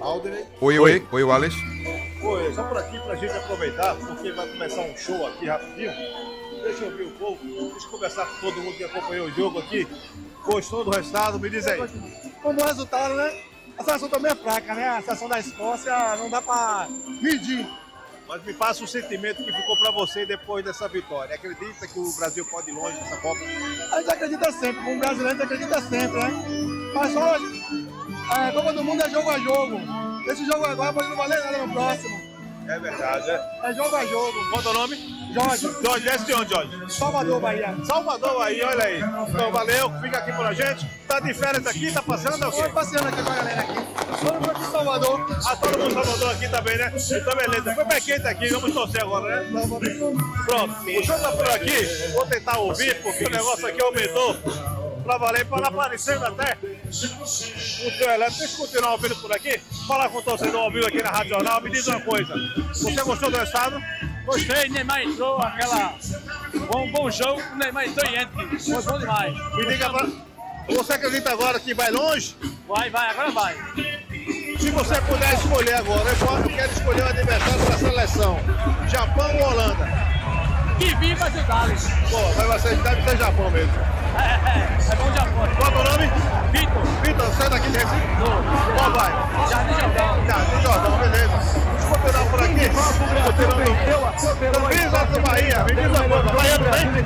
Alder. Oi, Wallace. Oi, só por aqui pra gente aproveitar, porque vai começar um show aqui rapidinho. Deixa eu ouvir um pouco, deixa eu conversar com todo mundo que acompanhou o jogo aqui. Gostou do resultado? Me diz aí. Quando o resultado, né? A seleção também é fraca, né? A seleção da Escócia não dá pra medir. Mas me passa o sentimento que ficou pra você depois dessa vitória. Acredita que o Brasil pode ir longe nessa Copa? A gente acredita sempre, como brasileiro a gente acredita sempre, né? Mas hoje, a Copa do Mundo é jogo a jogo. Esse jogo agora pode não valer nada no próximo. É verdade, é? É jogo a jogo. Qual é o nome? Jorge. Jorge, esse de onde, Jorge? Salvador, Bahia. Salvador, aí, olha aí. Então, valeu, fica aqui com a gente. Tá de férias aqui, tá passeando ou o quê? Tô passeando aqui com a galera aqui. Todo mundo aqui em Salvador. Ah, todo mundo Salvador aqui também, né? Então, beleza. Foi bem quente aqui, vamos torcer agora, né? Pronto, o senhor tá por aqui, vou tentar ouvir, porque o negócio aqui aumentou pra valer, para aparecendo até o seu elétrico. Deixa eu continuar ouvindo por aqui, falar com o torcedor ao vivo aqui na Rádio Jornal. Me diz uma coisa, você gostou do estado? Gostei, Neymar entrou, bom jogo, o Neymar entrou e entra, foi bom demais. Me diga, você acredita agora que vai longe? Vai, agora vai. Se você puder escolher agora, eu quero escolher o adversário da seleção, Japão ou Holanda? Que viva de Dallas. Pô, mas você deve ser Japão mesmo. É bom de apoio. Qual é o nome? Vitor. Vitor, você é daqui de Recife? Não. Qual vai? Jardim Jordão. Jardim Jordão, beleza. Deixa eu continuar por aqui. Também lá do Bahia. Me diz uma coisa, Bahia não tem?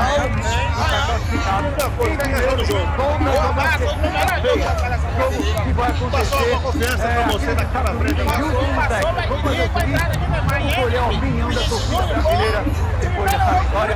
Uma coisa, quem ganhou do jogo? Passou uma confiança pra você daqui pra frente. Vamos colher a opinião da torcida brasileira depois dessa vitória.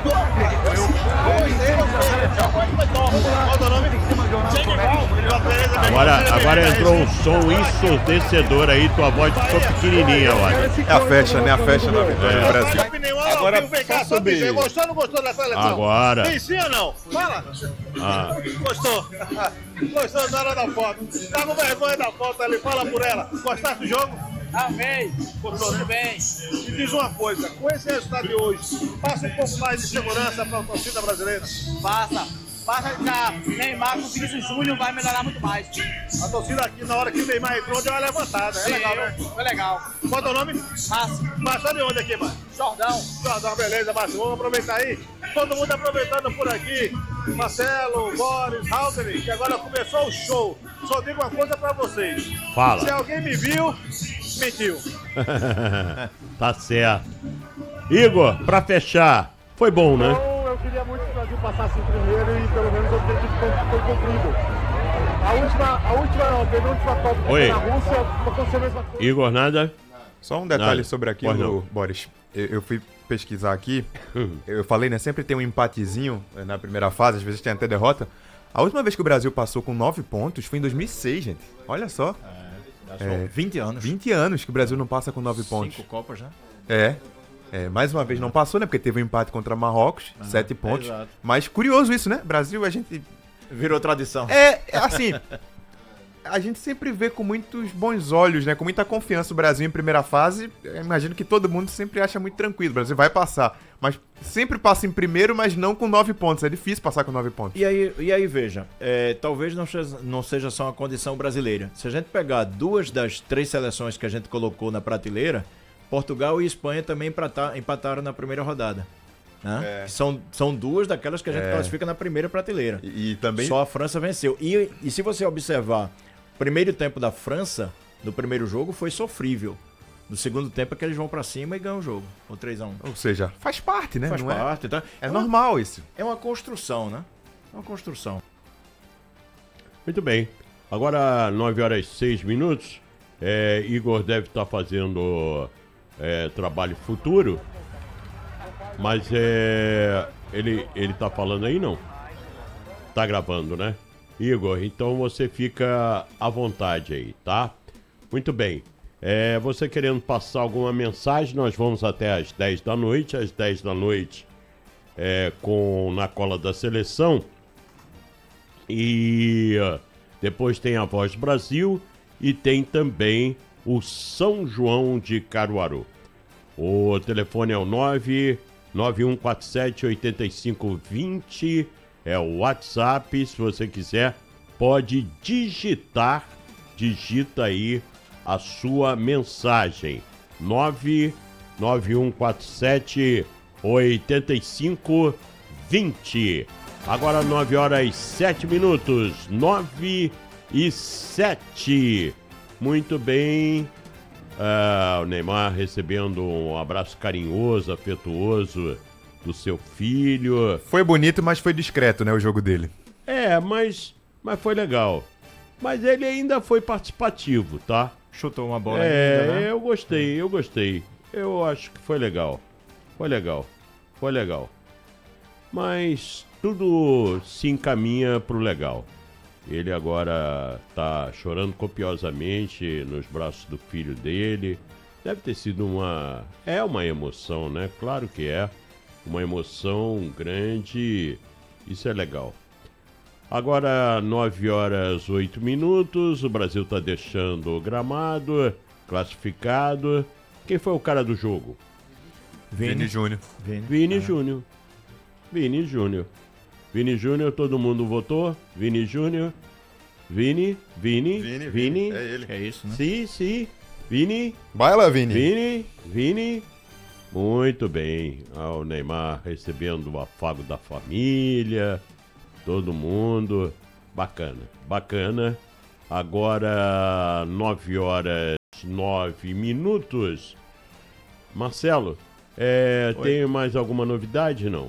Agora entrou um som ensurdecedor aí, tua voz ficou pequenininha, olha. É a festa, né? A festa da vitória do Brasil. Agora, vem cá, só dizer, gostou ou não gostou da seleção? Agora. Tem sim ou não? Fala. Gostou. Gostou na hora da foto. Tá com vergonha da foto ali, fala por ela. Gostaste do jogo? Amém. Gostou, né? Bem. Me diz uma coisa, com esse resultado de hoje, passa um pouco mais de segurança para a torcida brasileira? Passa já. Neymar com o Vinícius Júnior vai melhorar muito mais. A torcida aqui, na hora que o Neymar entrou, deu uma levantada. É legal, né? Foi legal. Qual é o teu nome? Márcio. Márcio, de onde aqui, Márcio? Jordão. Jordão, beleza, Márcio. Vamos aproveitar aí. Todo mundo aproveitando por aqui. Marcelo, Boris, Halter, que agora começou o show. Só digo uma coisa pra vocês. Fala. Se alguém me viu, mentiu. Tá certo. Igor, pra fechar, foi bom, né? Então, eu queria muito que o Brasil passasse em primeiro e pelo menos o objetivo foi cumprido. A última Copa Oi. na Rússia aconteceu a mesma coisa. Igor, nada? Só um detalhe Nada. sobre aquilo, Boris. Eu fui pesquisar aqui. Eu falei, né? Sempre tem um empatezinho na primeira fase, às vezes tem até derrota. A última vez que o Brasil passou com 9 pontos foi em 2006, gente. Olha só. 20 anos. 20 anos que o Brasil não passa com 9 pontos. 5 Copas já. Mais uma vez não passou, né? Porque teve um empate contra Marrocos, 7 pontos. Exato. Mas curioso isso, né? Brasil, a gente... Virou tradição. Assim... A gente sempre vê com muitos bons olhos, né? Com muita confiança o Brasil em primeira fase. Eu imagino que todo mundo sempre acha muito tranquilo. O Brasil vai passar. Mas sempre passa em primeiro, mas não com 9 pontos. É difícil passar com 9 pontos. E aí veja, talvez não seja só uma condição brasileira. Se a gente pegar 2 das 3 seleções que a gente colocou na prateleira, Portugal e Espanha também empataram na primeira rodada. Né? São 2 daquelas que a gente classifica na primeira prateleira. E também... Só a França venceu. E se você observar, o primeiro tempo da França, no primeiro jogo, foi sofrível. No segundo tempo é que eles vão pra cima e ganham o jogo. O 3-1. Ou seja, faz parte, né? Faz Não parte. Tá? É normal isso. É uma construção, né? É uma construção. Muito bem. Agora, 9h06. Igor deve estar fazendo trabalho futuro. Mas ele tá falando aí, não? Tá gravando, né? Igor, então você fica à vontade aí, tá? Muito bem. Você querendo passar alguma mensagem, nós vamos até às 10 da noite. Às 10 da noite, com Na Cola da Seleção. E depois tem a Voz Brasil e tem também o São João de Caruaru. O telefone é o 991478520. É o WhatsApp, se você quiser, pode digita aí a sua mensagem. 99147-8520. Agora 9h07. 9h07. Muito bem. O Neymar recebendo um abraço carinhoso, afetuoso do seu filho. Foi bonito, mas foi discreto, né, o jogo dele. Mas foi legal. Mas ele ainda foi participativo, tá? Chutou uma bola ainda, né? Eu gostei. Eu acho que foi legal. Foi legal. Mas tudo se encaminha pro legal. Ele agora tá chorando copiosamente nos braços do filho dele. Deve ter sido uma emoção, né? Claro que é. Uma emoção grande. Isso é legal. Agora, 9h08. O Brasil tá deixando o gramado, classificado. Quem foi o cara do jogo? Vini Júnior. Vini Júnior. Vini Júnior, todo mundo votou? Vini Júnior. Vini. É ele. É isso, né? Sim. Vini. Vai lá, Vini. Vini. Muito bem. O Neymar recebendo o afago da família. Todo mundo. Bacana. Agora, 9h09. Marcelo, tem mais alguma novidade, não?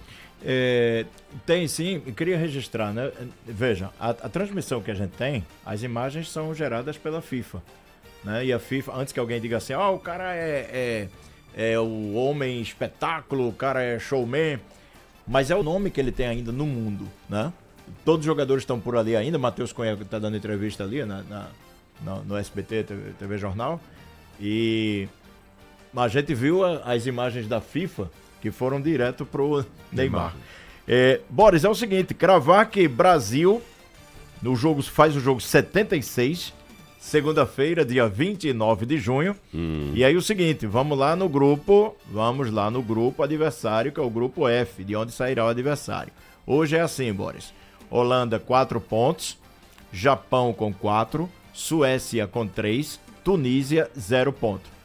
Tem sim, eu queria registrar, né? Veja, a transmissão que a gente tem, as imagens são geradas pela FIFA, né? E a FIFA, antes que alguém diga assim, o cara é o homem espetáculo, o cara é showman, mas é o nome que ele tem ainda no mundo, né? Todos os jogadores estão por ali ainda, Matheus Cunha está dando entrevista ali no SBT, TV Jornal, e a gente viu as imagens da FIFA que foram direto pro Neymar. Boris, é o seguinte, cravar que Brasil faz o jogo 76, segunda-feira, dia 29 de junho. E aí o seguinte, vamos lá no grupo adversário, que é o grupo F, de onde sairá o adversário. Hoje é assim, Boris. Holanda 4 pontos, Japão com 4, Suécia com 3, Tunísia 0 ponto.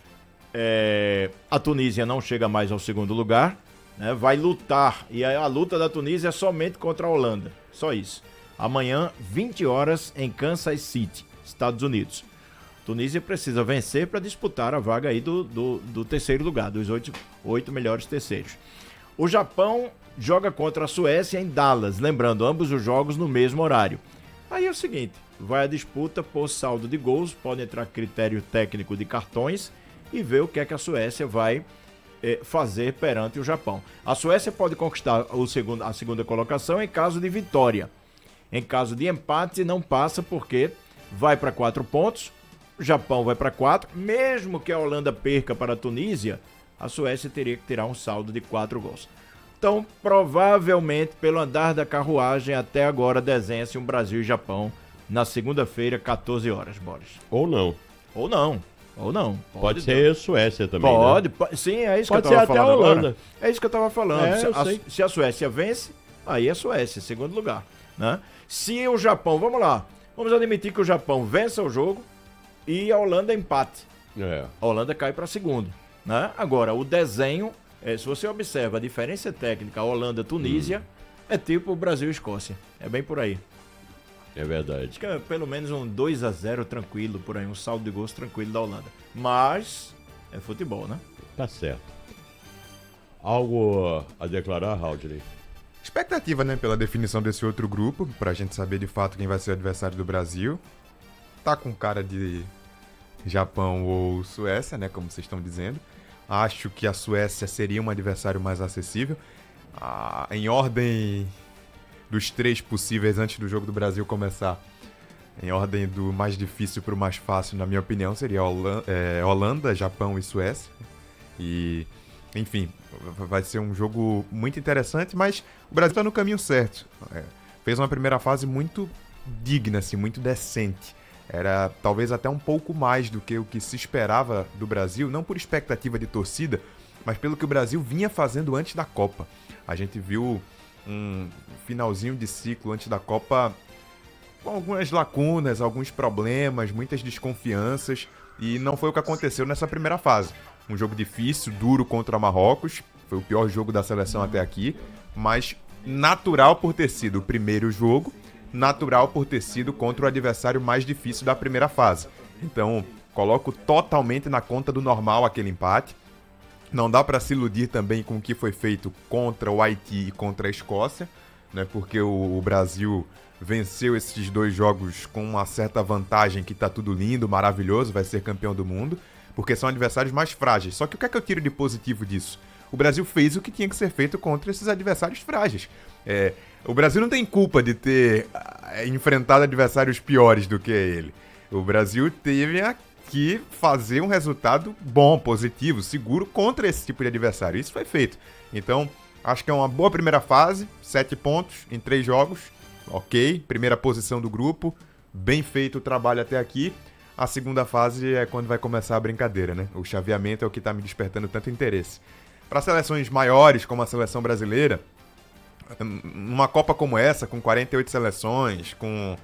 A Tunísia não chega mais ao segundo lugar, né? Vai lutar, e a luta da Tunísia é somente contra a Holanda, só isso. Amanhã, 20 horas, em Kansas City, Estados Unidos. Tunísia precisa vencer para disputar a vaga aí do terceiro lugar, dos 8 melhores terceiros. O Japão joga contra a Suécia em Dallas, lembrando, ambos os jogos no mesmo horário. Aí é o seguinte, vai a disputa por saldo de gols, pode entrar critério técnico de cartões, e ver o que é que a Suécia vai fazer perante o Japão. A Suécia pode conquistar a segunda colocação em caso de vitória. Em caso de empate, não passa porque vai para 4 pontos, o Japão vai para 4. Mesmo que a Holanda perca para a Tunísia, a Suécia teria que tirar um saldo de 4 gols. Então, provavelmente, pelo andar da carruagem, até agora desenha-se um Brasil e Japão na segunda-feira, 14 horas, Boris. Ou não. Pode ser Suécia também, pode, né? Sim, é isso pode que eu tava ser até falando a Holanda. agora. É isso que eu tava falando. Se a Suécia vence, aí é Suécia, segundo lugar, né? Se o Japão, vamos admitir que o Japão vença o jogo e a Holanda empate. A Holanda cai para segundo, né? Agora, o desenho, se você observa a diferença técnica, Holanda-Tunísia, é tipo Brasil e Escócia. É bem por aí. É verdade. Acho que é pelo menos um 2-0 tranquilo por aí, um saldo de gols tranquilo da Holanda. Mas é futebol, né? Tá certo. Algo a declarar, Haldley? Expectativa, né, pela definição desse outro grupo, pra gente saber de fato quem vai ser o adversário do Brasil. Tá com cara de Japão ou Suécia, né, como vocês estão dizendo. Acho que a Suécia seria um adversário mais acessível. Em ordem dos 3 possíveis antes do jogo do Brasil começar, em ordem do mais difícil para o mais fácil, na minha opinião, seria Holanda, Japão e Suécia. E, enfim, vai ser um jogo muito interessante, mas o Brasil está no caminho certo. Fez uma primeira fase muito digna, assim, muito decente. Era talvez até um pouco mais do que o que se esperava do Brasil, não por expectativa de torcida, mas pelo que o Brasil vinha fazendo antes da Copa. A gente viu um finalzinho de ciclo antes da Copa com algumas lacunas, alguns problemas, muitas desconfianças, E não foi o que aconteceu nessa primeira fase. Um jogo difícil, duro contra Marrocos, foi o pior jogo da seleção até aqui, mas natural por ter sido o primeiro jogo, natural por ter sido contra o adversário mais difícil da primeira fase. Então, coloco totalmente na conta do normal aquele empate. Não dá para se iludir também com o que foi feito contra o Haiti e contra a Escócia, né? Porque o Brasil venceu esses 2 jogos com uma certa vantagem que tá tudo lindo, maravilhoso, vai ser campeão do mundo, porque são adversários mais frágeis. Só que o que é que eu tiro de positivo disso? O Brasil fez o que tinha que ser feito contra esses adversários frágeis. O Brasil não tem culpa de ter enfrentado adversários piores do que ele. O Brasil teve que fazer um resultado bom, positivo, seguro contra esse tipo de adversário. Isso foi feito. Então, acho que é uma boa primeira fase, 7 pontos em 3 jogos, ok. Primeira posição do grupo, bem feito o trabalho até aqui. A segunda fase é quando vai começar a brincadeira, né? O chaveamento é o que está me despertando tanto interesse. Para seleções maiores, como a seleção brasileira, numa Copa como essa, com 48 seleções, com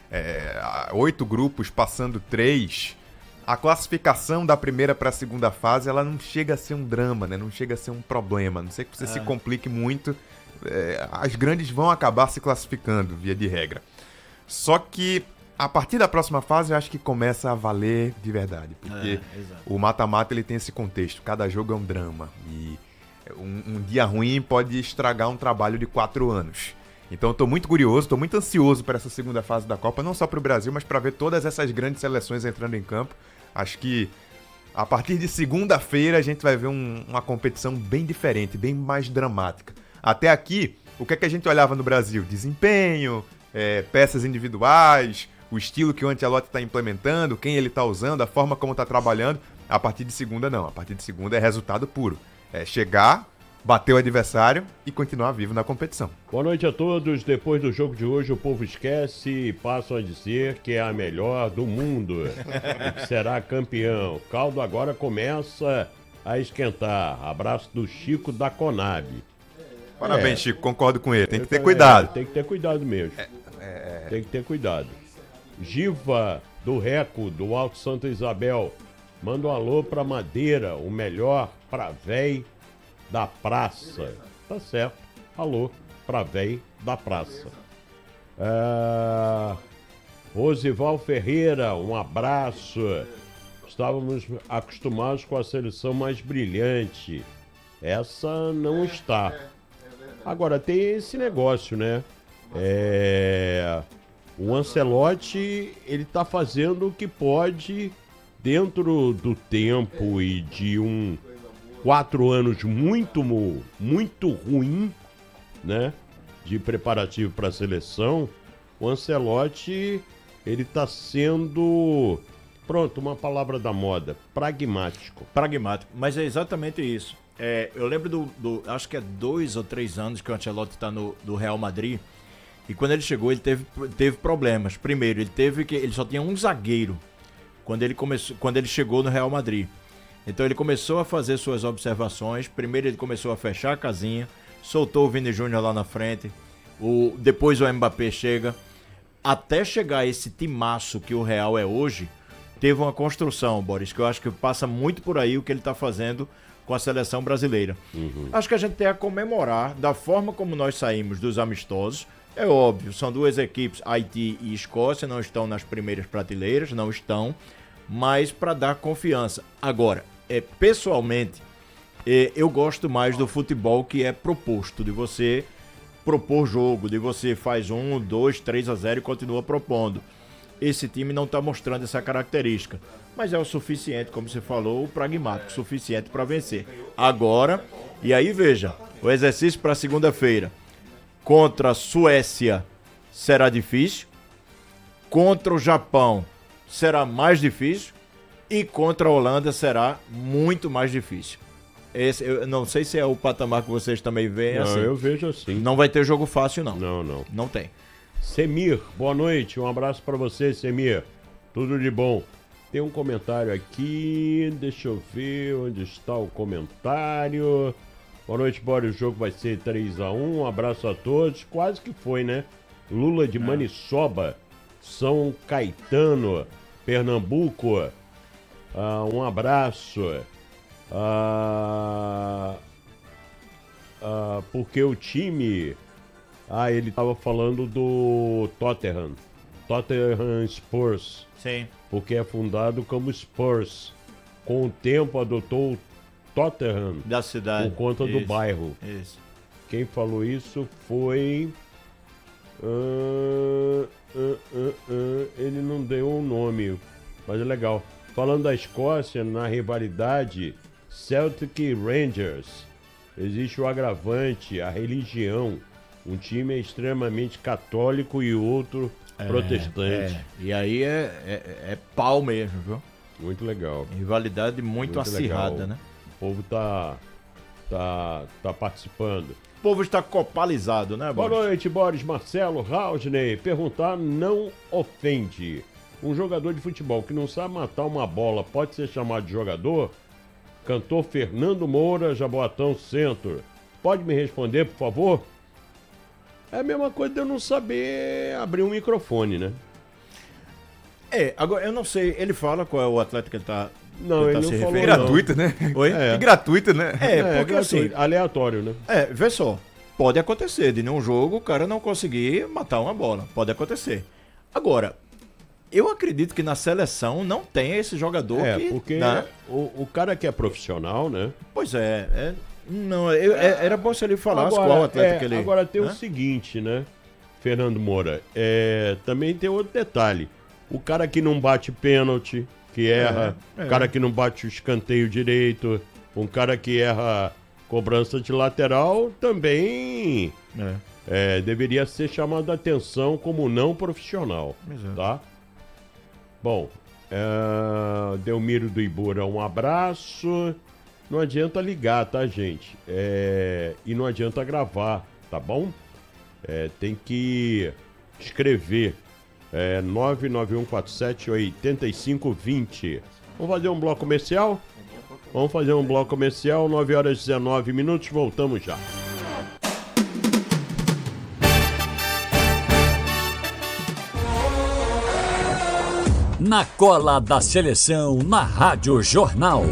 8 grupos passando 3, a classificação da primeira para a segunda fase, ela não chega a ser um drama, né? Não chega a ser um problema. A não sei que você se complique muito, as grandes vão acabar se classificando, via de regra. Só que a partir da próxima fase eu acho que começa a valer de verdade, porque o mata-mata ele tem esse contexto, cada jogo é um drama e um dia ruim pode estragar um trabalho de 4 anos. Então eu tô muito curioso, tô muito ansioso para essa segunda fase da Copa, não só para o Brasil, mas para ver todas essas grandes seleções entrando em campo. Acho que a partir de segunda-feira a gente vai ver uma competição bem diferente, bem mais dramática. Até aqui, o que é que a gente olhava no Brasil? Desempenho, peças individuais, o estilo que o Ancelotti está implementando, quem ele está usando, a forma como está trabalhando. A partir de segunda não, a partir de segunda é resultado puro. É chegar, bater o adversário e continuar vivo na competição. Boa noite a todos. Depois do jogo de hoje, o povo esquece e passam a dizer que é a melhor do mundo e que será campeão. O caldo agora começa a esquentar. Abraço do Chico da Conab. Parabéns, Chico. Concordo com ele. Tem que ter cuidado. Tem que ter cuidado mesmo. Tem que ter cuidado. Giva do Reco, do Alto Santa Isabel. Manda um alô pra Madeira, o melhor pra véi da praça. Tá certo. Alô pra véi da praça. Rosival Ferreira, um abraço. Estávamos acostumados com a seleção mais brilhante. Essa não está. Agora tem esse negócio, né? O Ancelotti, ele tá fazendo o que pode dentro do tempo e de 4 anos muito ruim, né? De preparativo para a seleção. O Ancelotti, ele tá sendo, pronto, uma palavra da moda, pragmático. Pragmático, mas é exatamente isso. Eu lembro acho que é 2 ou 3 anos que o Ancelotti está no Real Madrid. E quando ele chegou, ele teve problemas. Primeiro, ele só tinha um zagueiro quando ele chegou no Real Madrid. Então ele começou a fazer suas observações. Primeiro ele começou a fechar a casinha, soltou o Vini Júnior lá na frente. Depois o Mbappé chega. Até chegar esse timaço que o Real é hoje, teve uma construção, Boris, que eu acho que passa muito por aí o que ele está fazendo com a seleção brasileira. Acho que a gente tem a comemorar da forma como nós saímos dos amistosos. É óbvio, são 2 equipes, Haiti e Escócia, não estão nas primeiras prateleiras, não estão, mas para dar confiança. Agora, pessoalmente, eu gosto mais do futebol que é proposto, de você propor jogo, de você faz 1, 2, 3-0 e continua propondo. Esse time não está mostrando essa característica, mas é o suficiente, como você falou, o pragmático, suficiente para vencer. Agora, e aí veja, o exercício para segunda-feira. Contra a Suécia será difícil, contra o Japão será mais difícil e contra a Holanda será muito mais difícil. Eu não sei se é o patamar que vocês também veem assim. Não, eu vejo assim. Não vai ter jogo fácil, não. Não. Não tem. Semir, boa noite. Um abraço para você, Semir. Tudo de bom. Tem um comentário aqui. Deixa eu ver onde está o comentário. Boa noite, Boris. O jogo vai ser 3-1. Um abraço a todos. Quase que foi, né? Lula de Maniçoba, São Caetano, Pernambuco. Um abraço. Porque o time... ele estava falando do Tottenham Spurs. Sim. Porque é fundado como Spurs. Com o tempo adotou o Tottenham Da cidade. por conta do bairro. Isso. Quem falou isso foi... ele não deu um nome, mas é legal. Falando da Escócia, na rivalidade Celtic e Rangers, existe o agravante, a religião. Um time é extremamente católico e outro protestante. E aí é pau mesmo, viu? Muito legal. Rivalidade muito acirrada, legal. né? O povo tá participando. O povo está copalizado, né, Boa Boris? noite, Boris, Marcelo, Raudney. Perguntar não ofende. Um jogador de futebol que não sabe matar uma bola pode ser chamado de jogador? Cantor Fernando Moura, Jaboatão Centro. Pode me responder, por favor? É a mesma coisa de eu não saber abrir um microfone, né? Agora eu não sei, ele fala qual é o atleta que ele tá... Não, ele não se falou. referindo. Gratuito, né? Oi? E gratuito, né? Porque assim... aleatório, né? Vê só. Pode acontecer de num jogo o cara não conseguir matar uma bola. Pode acontecer. Agora, eu acredito que na seleção não tem esse jogador que... porque né? o cara que é profissional, né? Pois não, era bom se ele falasse qual atleta que ele... Agora tem né? o seguinte, né, Fernando Moura? Também tem outro detalhe. O cara que não bate pênalti, que erra, o cara que não bate o escanteio direito, um cara que erra cobrança de lateral, também deveria ser chamado a atenção como não profissional. Exato. Tá? Bom, Delmiro do Ibura, um abraço. Não adianta ligar, tá, gente? E não adianta gravar, tá bom? Tem que escrever. 991478520. Vamos fazer um bloco comercial? Vamos fazer um bloco comercial, 9h19, voltamos já. Na cola da seleção, na Rádio Jornal.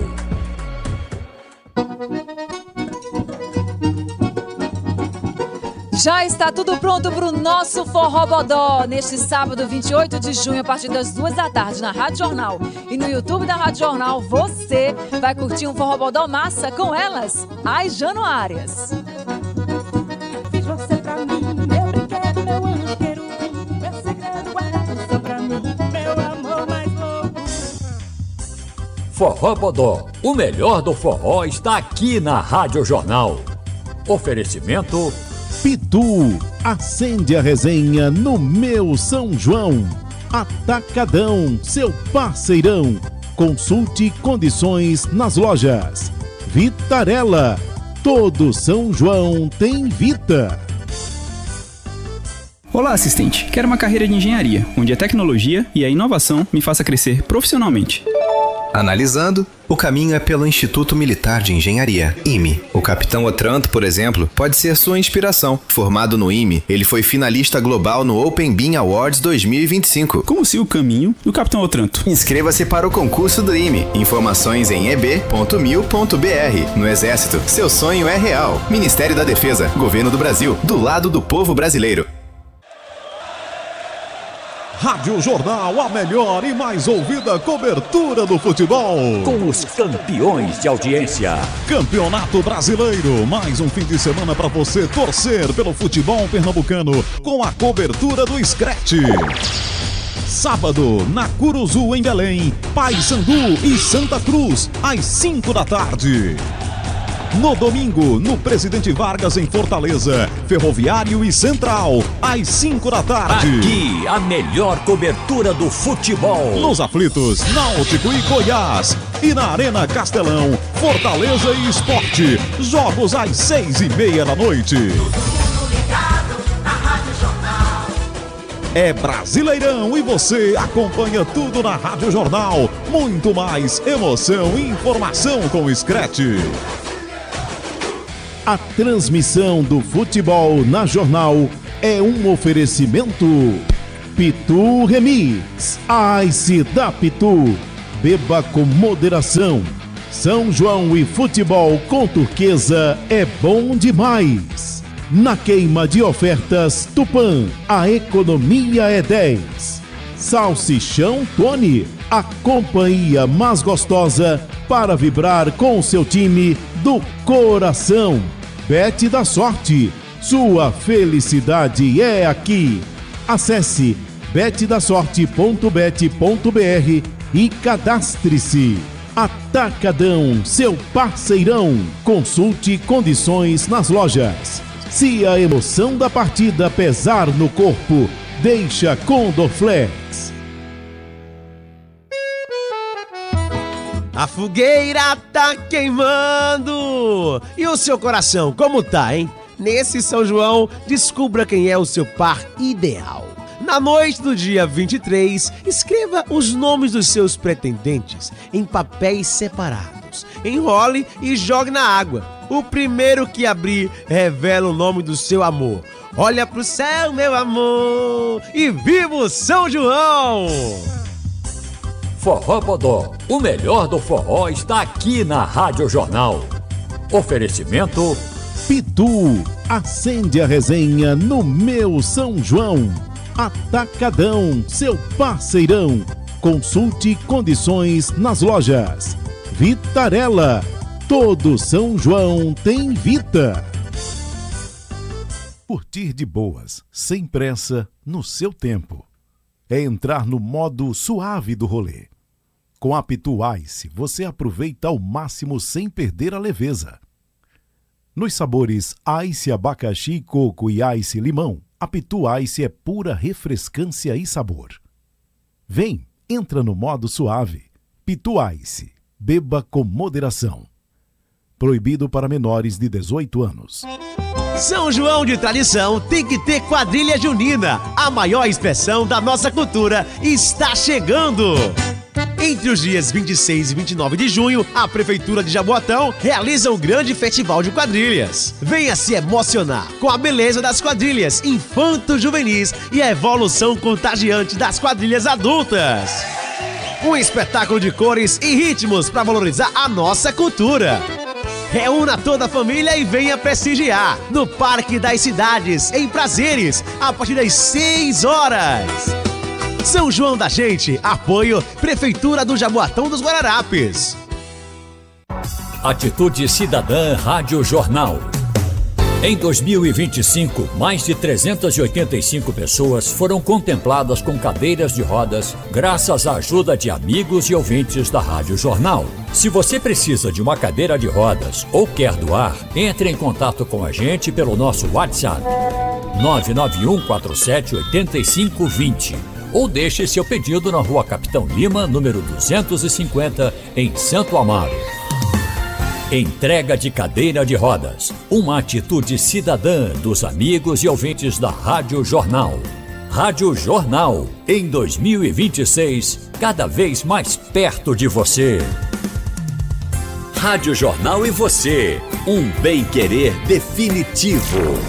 Já está tudo pronto para o nosso Forrobodó neste sábado, 28 de junho, a partir das 2 da tarde, na Rádio Jornal. E no YouTube da Rádio Jornal, você vai curtir um Forrobodó massa com elas, as Januárias. Fiz você pra mim, meu brinquedo, meu anjo querubim, meu segredo guardado só pra mim, meu amor mais louco. Forrobodó, o melhor do forró está aqui na Rádio Jornal. Oferecimento... Pitu, acende a resenha no meu São João. Atacadão, seu parceirão. Consulte condições nas lojas. Vitarella, todo São João tem Vita. Olá, assistente. Quero uma carreira de engenharia, onde a tecnologia e a inovação me faça crescer profissionalmente. Analisando, o caminho é pelo Instituto Militar de Engenharia, IME. O Capitão Otranto, por exemplo, pode ser sua inspiração. Formado no IME, ele foi finalista global no Open Bean Awards 2025. Como se o caminho do Capitão Otranto. Inscreva-se para o concurso do IME. Informações em eb.mil.br. No Exército, seu sonho é real. Ministério da Defesa, Governo do Brasil, do lado do povo brasileiro. Rádio Jornal, a melhor e mais ouvida cobertura do futebol. Com os campeões de audiência. Campeonato Brasileiro, mais um fim de semana para você torcer pelo futebol pernambucano com a cobertura do Scratch. Sábado, na Curuzu, em Belém, Paysandu e Santa Cruz, às 5 da tarde. No domingo, no Presidente Vargas, em Fortaleza, Ferroviário e Central, às 5 da tarde. Aqui, a melhor cobertura do futebol. Nos aflitos, Náutico e Goiás. E na Arena Castelão, Fortaleza e Sport. Jogos às 6h30 da noite. É Brasileirão e você acompanha tudo na Rádio Jornal. Muito mais emoção e informação com o Scratch. A transmissão do futebol na Jornal é um oferecimento Pitu Remix, Ice da Pitu, beba com moderação. São João e futebol com Turquesa é bom demais. Na queima de ofertas Tupã, a economia é 10. Salsichão Tony, a companhia mais gostosa para vibrar com o seu time do coração. Bet da Sorte, sua felicidade é aqui. Acesse betdasorte.bet.br e cadastre-se. Atacadão, seu parceirão. Consulte condições nas lojas. Se a emoção da partida pesar no corpo, deixa com Dorflex. A fogueira tá queimando! E o seu coração, como tá, hein? Nesse São João, descubra quem é o seu par ideal. Na noite do dia 23, escreva os nomes dos seus pretendentes em papéis separados. Enrole e jogue na água. O primeiro que abrir revela o nome do seu amor. Olha pro céu, meu amor, e viva o São João! Forró Bodó, o melhor do forró está aqui na Rádio Jornal. Oferecimento Pitu, acende a resenha no meu São João. Atacadão, seu parceirão. Consulte condições nas lojas. Vitarella, todo São João tem Vita. Curtir de boas, sem pressa, no seu tempo. É entrar no modo suave do rolê. Com a Pitu Ice, você aproveita ao máximo sem perder a leveza. Nos sabores Ice abacaxi, coco e Ice limão, a Pitu Ice é pura refrescância e sabor. Vem, entra no modo suave. Pitu Ice, beba com moderação. Proibido para menores de 18 anos. São João de tradição tem que ter quadrilha junina. A maior expressão da nossa cultura está chegando. Entre os dias 26 e 29 de junho, a Prefeitura de Jaboatão realiza um grande festival de quadrilhas. Venha se emocionar com a beleza das quadrilhas infanto-juvenis e a evolução contagiante das quadrilhas adultas. Um espetáculo de cores e ritmos para valorizar a nossa cultura. Reúna toda a família e venha prestigiar no Parque das Cidades, em Prazeres, a partir das 6 horas. São João da Gente, apoio Prefeitura do Jaboatão dos Guararapes. Atitude Cidadã Rádio Jornal. Em 2025, mais de 385 pessoas foram contempladas com cadeiras de rodas graças à ajuda de amigos e ouvintes da Rádio Jornal. Se você precisa de uma cadeira de rodas ou quer doar, entre em contato com a gente pelo nosso WhatsApp 991478520 ou deixe seu pedido na Rua Capitão Lima, número 250, em Santo Amaro. Entrega de cadeira de rodas, uma atitude cidadã dos amigos e ouvintes da Rádio Jornal. Rádio Jornal, em 2026, cada vez mais perto de você. Rádio Jornal e você, um bem-querer definitivo.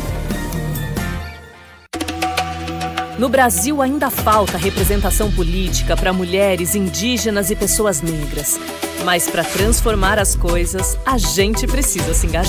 No Brasil ainda falta representação política para mulheres, indígenas e pessoas negras. Mas para transformar as coisas, a gente precisa se engajar.